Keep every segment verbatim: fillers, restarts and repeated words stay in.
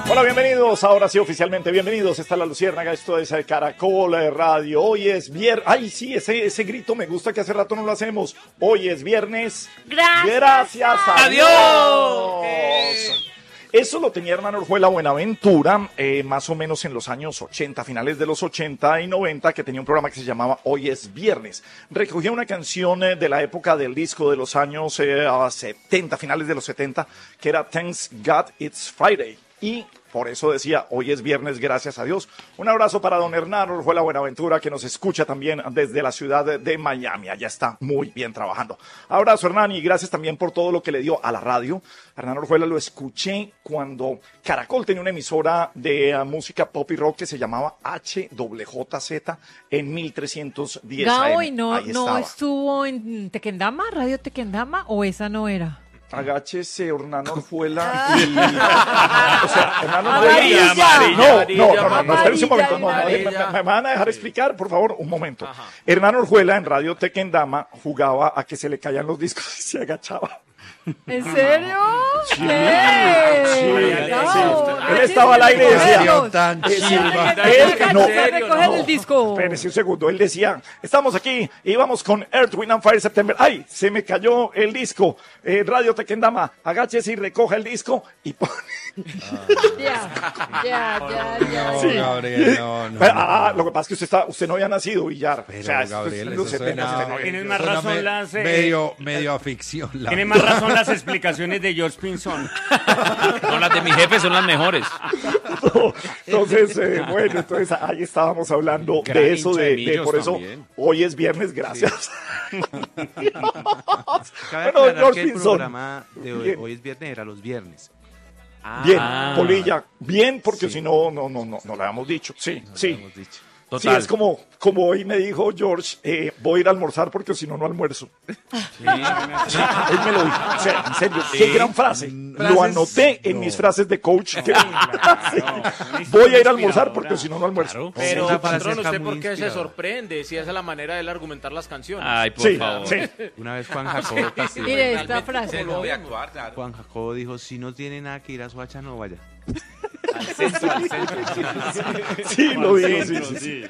Hola, bienvenidos. Ahora sí, oficialmente bienvenidos. Está La Luciérnaga, esto es Caracol Radio. Hoy es viernes. Ay, sí, ese, ese grito me gusta que hace rato no lo hacemos. Hoy es viernes. Gracias. Gracias a Adiós. Dios. Eso lo tenía Hernán Orjuela Buenaventura, eh, más o menos en los años ochenta, finales de los ochenta y noventa, que tenía un programa que se llamaba Hoy es Viernes. Recogía una canción eh, de la época del disco de los años eh, setenta, finales de los setenta, que era Thanks God It's Friday. Y por eso decía, hoy es viernes, gracias a Dios. Un abrazo para don Hernán Orjuela Buenaventura, que nos escucha también desde la ciudad de Miami. Allá está muy bien trabajando. Abrazo, Hernán, y gracias también por todo lo que le dio a la radio. Hernán Orjuela lo escuché cuando Caracol tenía una emisora de uh, música pop y rock que se llamaba H W J Z en mil trescientos diez A M. Gabo, ¿y no, Ahí no estaba. estuvo en Tequendama, Radio Tequendama, o esa no era? Agáchese, Hernán Orjuela. Y... o sea, Hernán Orjuela. Amarilla, amarilla, No, amarilla, no, no, no, no, espérense un momento. amarilla, No, no, amarilla. me, me van a dejar explicar, por favor, un momento. Hernán Orjuela en Radio Tequendama jugaba a que se le caían los discos y se agachaba. ¿En serio? Sí, ¿Qué? sí, Gabo, sí. ¿qué Él estaba al aire y decía, recogerlos? tan Eh, sí, chimba. él que no, Se recoge no. el disco. Espérese un segundo, él decía, estamos aquí y vamos con Earth, Wind and Fire September. ¡Ay! Se me cayó el disco. Eh, Radio Tequendama, agáchese y recoja el disco y pone... Ya, ya, ya, ya. No, Sí. Gabriel, no, no. Pero, ah, lo que pasa es que usted, está, usted no había nacido y ya. Pero, o sea, esto es Gabriel, en eso los setenta, suena- usted no- Tienes más Suena razón me- las, eh, medio, medio a ficción. la Tiene verdad. más razón las explicaciones de George Pinzón. No, las de mi jefe son las mejores. Entonces, eh, bueno, entonces ahí estábamos hablando Gran de eso, hincha de de, de Millos por eso también. hoy es viernes, gracias. Cabe Bueno, aclarar George que el Pinzón. programa de hoy, Bien. hoy es viernes, era los viernes. Bien, Ah. Polilla, bien, porque Sí. si no, no, no, no, no lo habíamos dicho. Sí, Lo sí. hemos dicho. Sí, Total. es como, como hoy me dijo George, eh, voy a ir a almorzar porque si no, no almuerzo. Sí, él me lo dijo. O sea, en serio, qué gran frase. Lo anoté en mis frases de coach. que- Sí. Voy a ir a almorzar porque si no, no almuerzo. Pero, Esa patrón, frase está ¿usted muy por qué se inspiradora. sorprende si esa es la manera de él argumentar las canciones? Ay, por Sí, favor. sí. Una vez Juan Jacobo Castillo, Mire esta frase. Lo mismo. Juan Jacobo dijo, si no tiene nada que ir a Soacha, no vaya. Sí, lo digo, sí, sí, sí.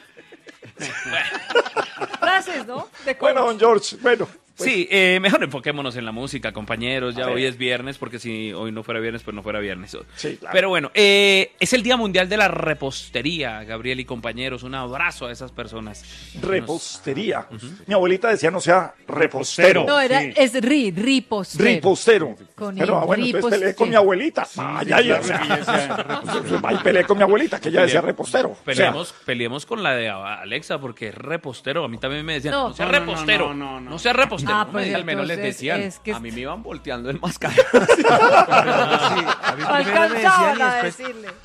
Frases, ¿no? De Bueno, coach. don George, bueno. pues, Sí, eh, mejor enfoquémonos en la música, compañeros. Ya A ver. hoy es viernes, porque si hoy no fuera viernes, pues no fuera viernes. Sí, claro. Pero bueno, eh, es el Día Mundial de la Repostería, Gabriel y compañeros. Un abrazo a esas personas. repostería. Mi abuelita decía no sea repostero. No, era, Sí. es ri, ripostero. Ripostero. Con Pero el ah, bueno, entonces ripostero. peleé con mi abuelita. Vaya, ya, o sea, ahí peleé con mi abuelita, que ella decía repostero. O sea, Peleemos, peleemos con la de Alexa, porque es repostero. A mí también me decían, No. no, sea No, no, no, repostero. no, no, no. No sea repostero. Ah, No pues me diga- Al menos les entonces decían, es que a mí me iban volteando el mascarón. A mí primero me alcanzaban decían y a después, decirle.